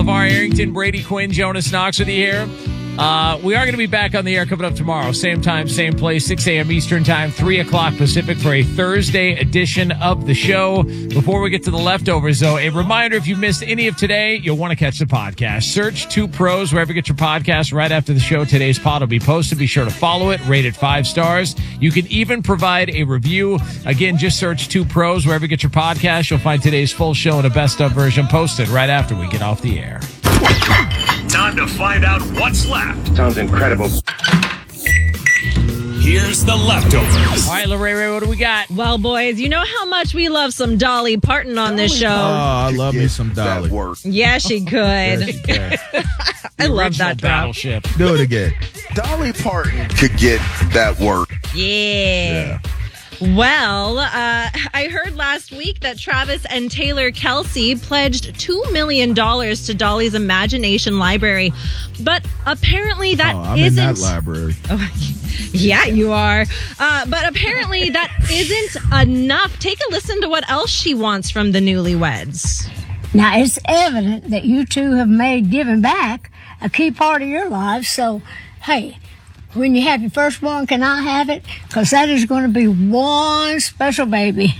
LeVar Arrington, Brady Quinn, Jonas Knox with you here. We are going to be back on the air coming up tomorrow. Same time, same place, 6 a.m. Eastern time, 3 o'clock Pacific for a Thursday edition of the show. Before we get to the leftovers, though, a reminder, if you missed any of today, you'll want to catch the podcast. Search 2 Pros wherever you get your podcast. Right after the show, today's pod will be posted. Be sure to follow it, rate it 5 stars. You can even provide a review. Again, just search 2 Pros wherever you get your podcast. You'll find today's full show and a best-of version posted right after we get off the air. Time to find out what's left. Sounds incredible. Here's the leftovers. All right, Lorraine, what do we got? Well, boys, you know how much we love some Dolly Parton on this show. I love me some Dolly. Yeah, she could. I love that drop. Battleship. Do it again. Dolly Parton could get that work. Yeah. Well, I heard last week that Travis and Taylor Kelsey pledged $2 million to Dolly's Imagination Library. But apparently that I'm isn't... in that library. Oh, yeah, you are. But apparently that isn't enough. Take a listen to what else she wants from the newlyweds. Now, it's evident that you two have made giving back a key part of your lives. So, hey, when you have your firstborn, can I have it? Because that is going to be one special baby.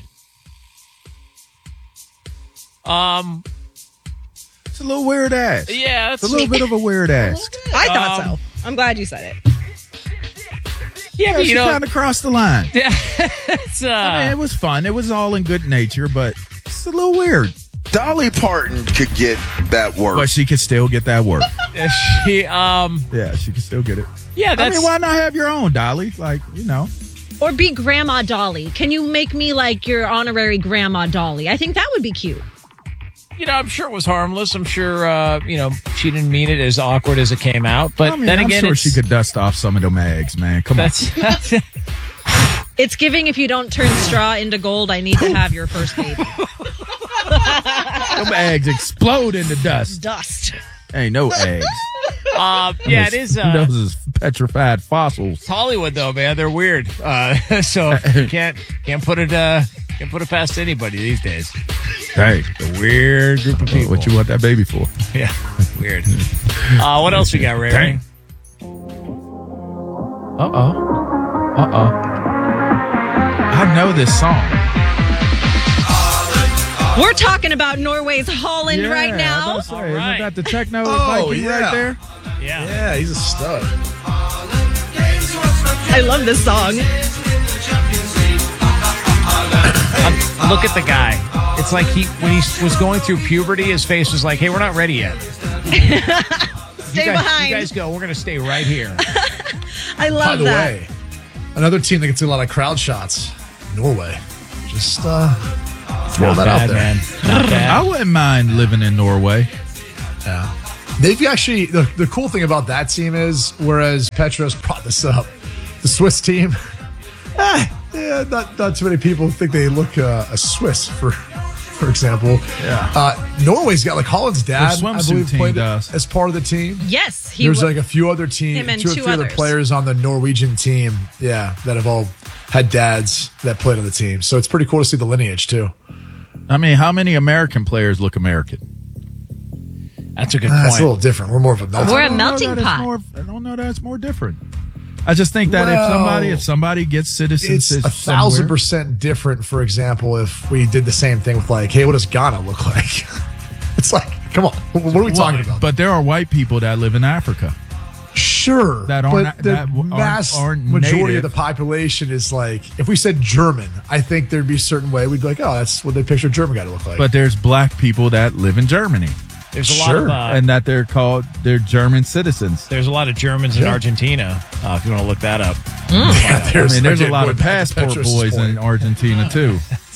It's a little weird ass. Yeah, It's a little bit of a weird ass. I thought so. I'm glad you said it. Yeah, but She you know, kind of crossed the line. it's, I mean, it was fun. It was all in good nature, but it's a little weird. Dolly Parton could get that work. But she could still get that work. she, Yeah, she could still get it. yeah, I that's, mean, why not have your own, Dolly? Like, you know. Or be Grandma Dolly. Can you make me like your honorary Grandma Dolly? I think that would be cute. you know, I'm sure it was harmless. I'm sure, you know, she didn't mean it as awkward as it came out. But I mean, then I'm again, sure she could dust off some of them eggs, man. Come on. that's It's giving if you don't turn straw into gold, I need to have your first baby. Them eggs explode into dust. Dust. Ain't no eggs. yeah, it is. Those is petrified fossils. It's Hollywood, though, man. They're weird. So you can't put it past anybody these days. Hey, The weird group of people. what you want that baby for? Yeah, weird. What else we got, Ray? Dang. I know this song. We're talking about Norway's Holland right now. I was about to say, All right. Isn't that the techno Oh, Viking yeah. right there? Yeah. Yeah, he's a stud. I love this song. Look at the guy. It's like when he was going through puberty, his face was like, "Hey, we're not ready yet. Stay behind. You guys go. We're going to stay right here." I By love the that. way, another team that gets a lot of crowd shots, Norway. Just throw Not that bad, out there. man. Not I bad. wouldn't mind living in Norway. Yeah. They've actually, the cool thing about that team is, whereas Petros brought this up, the Swiss team, not too many people think they look a Swiss, for example. Yeah. Norway's got, like, Holland's dad, Their I swimsuit believe, team played does. as part of the team. Yes, There's like a few other him and two or two three other others. players on the Norwegian team, that have all had dads that played on the team. So it's pretty cool to see the lineage, too. I mean, how many American players look American? That's a good That's a point. little different. We're more of a melting We're a pot. melting pot. I don't know that it's more different. I just think that Well, if somebody gets citizenship, It's 1,000% different, for example, if we did the same thing with, like, hey, what does Ghana look like? It's like, come on, what are we talking about? But there are white people that live in Africa. Sure, that but aren't- the that mass aren't majority native. of the population is like, if we said German, I think there'd be a certain way we'd be like, oh, that's what they picture a German guy to look like. But there's black people that live in Germany, There's a Sure. lot of and that they're German citizens. there's a lot of Germans in Argentina. If you want to look that up. There's a lot of again, passport Petros' boys point. in Argentina too,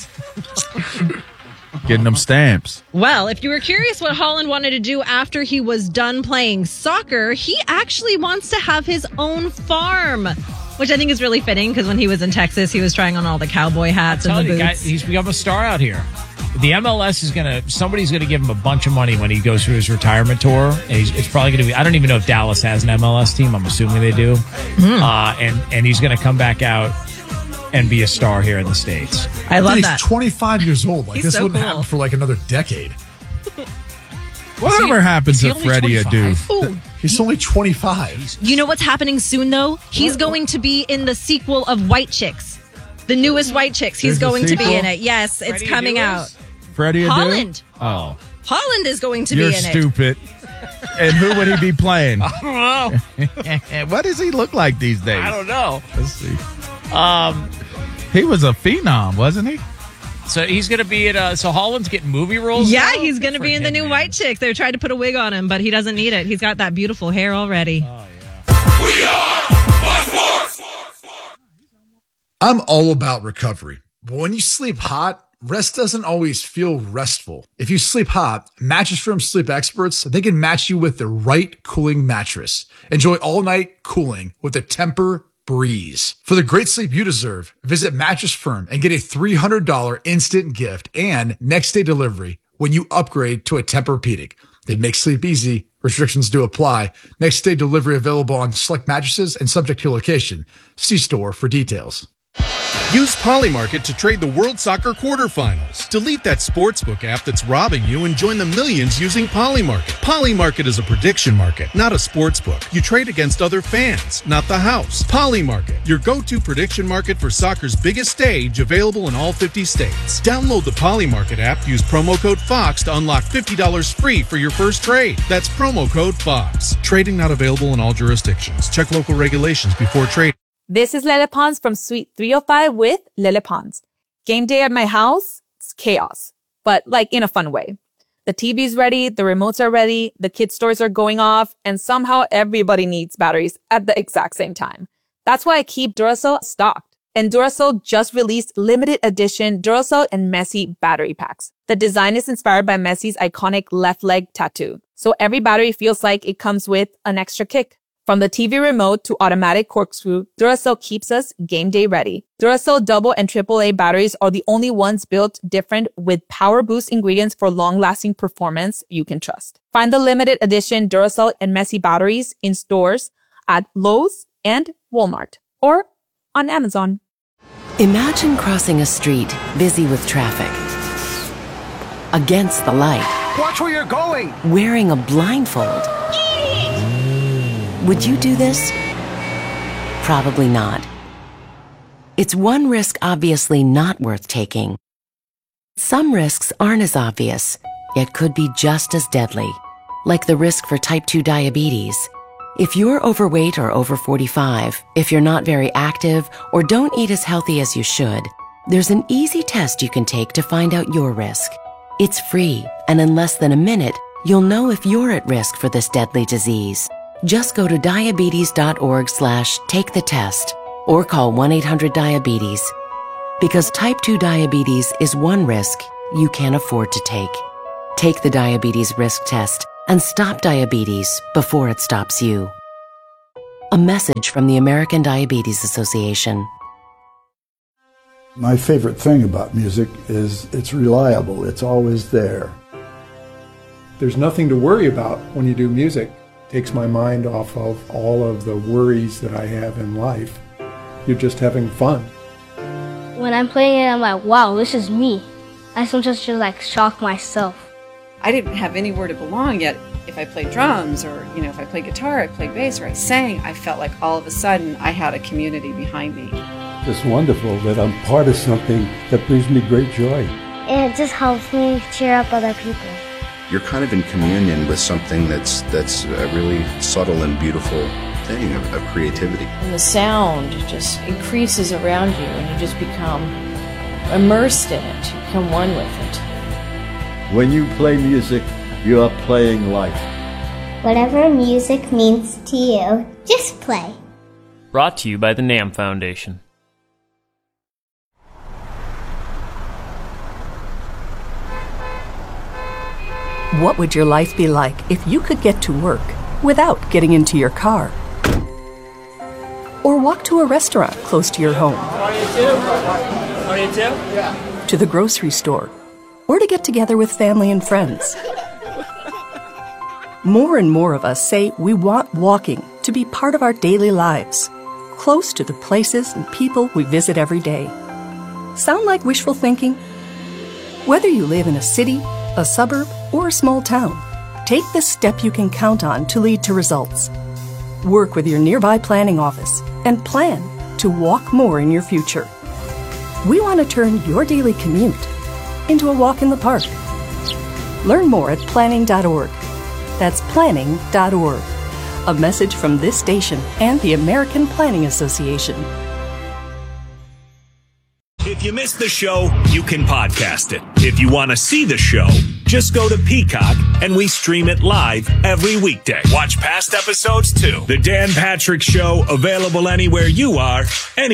getting them stamps. Well, if you were curious what Holland wanted to do after he was done playing soccer, he actually wants to have his own farm, which I think is really fitting because when he was in Texas, he was trying on all the cowboy hats and Tell the you, boots. guy, he's become a star out here. The MLS somebody's gonna give him a bunch of money when he goes through his retirement tour, and it's probably gonna be. I don't even know if Dallas has an MLS team. I'm assuming they do. And he's gonna come back out and be a star here in the States. I love Dude, that. he's 25 years old. Like, He's this so wouldn't cool. happen for like another decade. Whatever happens to Freddie Adu? Ooh. He's only 25. You know what's happening soon, though? He's going to be in the sequel of White Chicks. The newest White Chicks. He's There's a going to be sequel? in it. Yes, it's Freddie coming Adu out. is? Freddie Adu? Holland. Oh. Holland is going to You're be in it. stupid. And who would he be playing? I don't know. What does he look like these days? I don't know. Let's see. He was a phenom, wasn't he? So he's going to be at. So Holland's getting movie roles. Yeah, now? he's going to Good be for in the him, new man. White Chick. They're trying to put a wig on him, but he doesn't need it. He's got that beautiful hair already. I'm all about recovery. But when you sleep hot, rest doesn't always feel restful. If you sleep hot, Mattress Firm sleep experts, they can match you with the right cooling mattress. Enjoy all night cooling with the Temper Breeze. For the great sleep you deserve, visit Mattress Firm and get a $300 instant gift and next day delivery when you upgrade to a Tempur-Pedic. They make sleep easy. Restrictions do apply. Next day delivery available on select mattresses and subject to location. See store for details. Use Polymarket to trade the World Soccer quarterfinals. Delete that sportsbook app that's robbing you and join the millions using Polymarket. Polymarket is a prediction market, not a sportsbook. You trade against other fans, not the house. Polymarket, your go-to prediction market for soccer's biggest stage, available in all 50 states. Download the Polymarket app, use promo code FOX to unlock $50 free for your first trade. That's promo code FOX. Trading not available in all jurisdictions. Check local regulations before trading. This is Lele Pons from Suite 305 with Lele Pons. Game day at my house, it's chaos, but like in a fun way. The TV's ready, the remotes are ready, the kids' toys are going off, and somehow everybody needs batteries at the exact same time. That's why I keep Duracell stocked. And Duracell just released limited edition Duracell and Messi battery packs. The design is inspired by Messi's iconic left leg tattoo, so every battery feels like it comes with an extra kick. From the TV remote to automatic corkscrew, Duracell keeps us game day ready. Duracell double and AAA batteries are the only ones built different with power boost ingredients for long-lasting performance you can trust. Find the limited edition Duracell and Messi batteries in stores at Lowe's and Walmart or on Amazon. Imagine crossing a street busy with traffic. Against the light. Watch where you're going. Wearing a blindfold. Would you do this? Probably not. It's one risk obviously not worth taking. Some risks aren't as obvious, yet could be just as deadly, like the risk for type 2 diabetes. If you're overweight or over 45, if you're not very active, or don't eat as healthy as you should, there's an easy test you can take to find out your risk. It's free, and in less than a minute, you'll know if you're at risk for this deadly disease. Just go to diabetes.org/take the test or call 1-800-DIABETES. Because type 2 diabetes is one risk you can't afford to take. Take the diabetes risk test and stop diabetes before it stops you. A message from the American Diabetes Association. My favorite thing about music is it's reliable. It's always there. There's nothing to worry about when you do music. Takes my mind off of all of the worries that I have in life. You're just having fun. When I'm playing it, I'm like, wow, this is me. I sometimes just like shock myself. I didn't have anywhere to belong yet. If I played drums or, if I played guitar, I played bass, or I sang, I felt like all of a sudden I had a community behind me. It's wonderful that I'm part of something that brings me great joy. And it just helps me cheer up other people. You're kind of in communion with something that's a really subtle and beautiful thing of creativity. And the sound just increases around you and you just become immersed in it. You become one with it. When you play music, you are playing life. Whatever music means to you, just play. Brought to you by the NAM Foundation. What would your life be like if you could get to work without getting into your car? Or walk to a restaurant close to your home? To the grocery store? Or to get together with family and friends? More and more of us say we want walking to be part of our daily lives, close to the places and people we visit every day. Sound like wishful thinking? Whether you live in a city, a suburb, or a small town, Take the step you can count on to lead to results. Work with your nearby planning office and plan to walk more in your future. We want to turn your daily commute into a walk in the park. Learn more at planning.org. That's planning.org. A message from this station and the American Planning Association. If you missed the show, you can podcast it. If you want to see the show, just go to Peacock and we stream it live every weekday. Watch past episodes too. The Dan Patrick Show, available anywhere you are,